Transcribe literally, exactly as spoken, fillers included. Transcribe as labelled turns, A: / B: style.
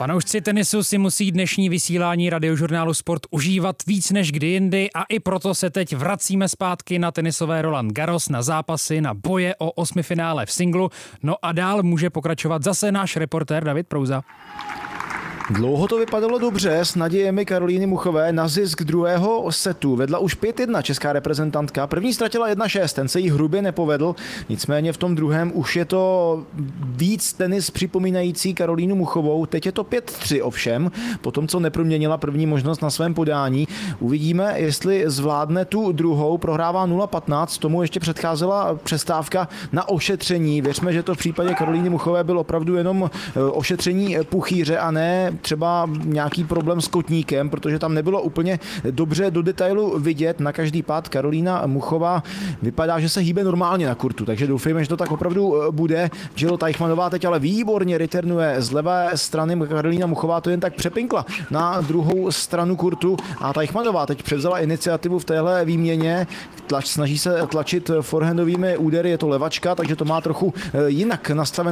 A: Fanoušci tenisu si musí dnešní vysílání Radiožurnálu Sport užívat víc než kdy jindy a i proto se teď vracíme zpátky na tenisové Roland Garros, na zápasy, na boje o osmifinále v singlu. No a dál může pokračovat zase náš reportér David Prouza.
B: Dlouho to vypadalo dobře s nadějemi Karolíny Muchové na zisk druhého setu. Vedla už pět jedna česká reprezentantka. První ztratila jedna šest, ten se jí hrubě nepovedl. Nicméně v tom druhém už je to víc tenis připomínající Karolínu Muchovou. Teď je to pět tři ovšem, po tom, co neproměnila první možnost na svém podání. Uvidíme, jestli zvládne tu druhou. Prohrává nula patnáct, tomu ještě předcházela přestávka na ošetření. Věřme, že to v případě Karolíny Muchové bylo opravdu jenom ošetření puchýře a ne třeba nějaký problém s kotníkem, protože tam nebylo úplně dobře do detailu vidět. Na každý pád Karolína Muchová vypadá, že se hýbe normálně na kurtu, takže doufejme, že to tak opravdu bude. Jill Teichmannová teď ale výborně returnuje z levé strany. Karolína Muchová to jen tak přepinkla na druhou stranu kurtu a Teichmannová teď převzala iniciativu v téhle výměně. Tlač, snaží se tlačit forehandovými údery, je to levačka, takže to má trochu jinak nastavené